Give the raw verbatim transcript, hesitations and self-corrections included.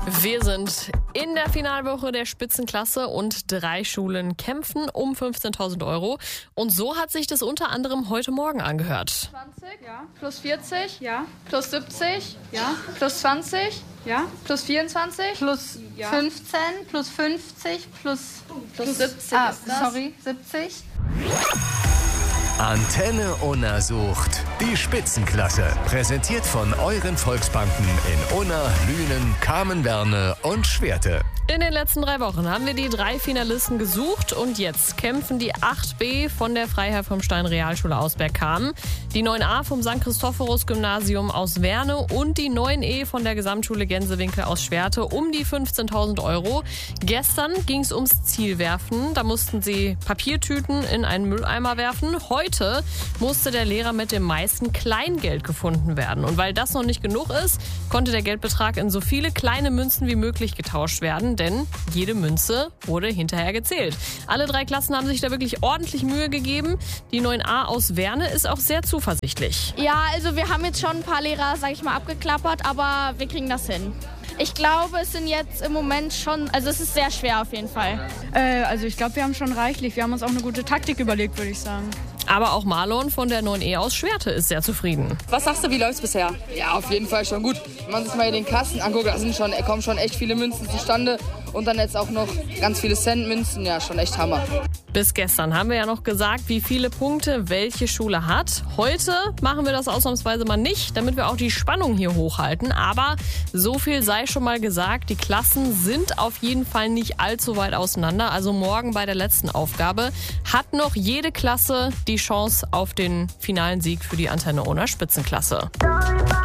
Wir sind in der Finalwoche der Spitzenklasse und drei Schulen kämpfen um fünfzehntausend Euro. Und so hat sich das unter anderem heute Morgen angehört. zwanzig, ja. Plus vierzig, ja. Plus siebzig, ja. Plus zwanzig, ja. Plus vierundzwanzig, Plus ja. fünfzehn, plus fünfzig, plus... Plus siebzig Ah, ist das. sorry, siebzig. Antenne Unna sucht die Spitzenklasse. Präsentiert von euren Volksbanken in Unna, Lünen, Kamenwerne und Schwerte. In den letzten drei Wochen haben wir die drei Finalisten gesucht und jetzt kämpfen die acht B von der Freiherr vom Stein Realschule aus Bergkamen, die neun A vom Sankt Christophorus Gymnasium aus Werne und die neun E von der Gesamtschule Gänsewinkel aus Schwerte um die fünfzehntausend Euro. Gestern ging es ums Zielwerfen. Da mussten sie Papiertüten in einen Mülleimer werfen. Heute musste der Lehrer mit dem meisten Kleingeld gefunden werden. Und weil das noch nicht genug ist, konnte der Geldbetrag in so viele kleine Münzen wie möglich getauscht werden, denn jede Münze wurde hinterher gezählt. Alle drei Klassen haben sich da wirklich ordentlich Mühe gegeben. Die neun A aus Werne ist auch sehr zuversichtlich. Ja, also wir haben jetzt schon ein paar Lehrer, sag ich mal, abgeklappert, aber wir kriegen das hin. Ich glaube, es sind jetzt im Moment schon, also es ist sehr schwer auf jeden Fall. Äh, also ich glaube, wir haben schon reichlich. Wir haben uns auch eine gute Taktik überlegt, würde ich sagen. Aber auch Marlon von der neun E aus Schwerte ist sehr zufrieden. Was sagst du, wie läuft's bisher? Ja, auf jeden Fall schon gut. Wenn man sich mal den Kasten anguckt, da sind schon, kommen schon echt viele Münzen zustande. Und dann jetzt auch noch ganz viele Centmünzen, ja, schon echt Hammer. Bis gestern haben wir ja noch gesagt, wie viele Punkte welche Schule hat. Heute machen wir das ausnahmsweise mal nicht, damit wir auch die Spannung hier hochhalten. Aber so viel sei schon mal gesagt, die Klassen sind auf jeden Fall nicht allzu weit auseinander. Also morgen bei der letzten Aufgabe hat noch jede Klasse die Chance auf den finalen Sieg für die Antenne Unna Spitzenklasse.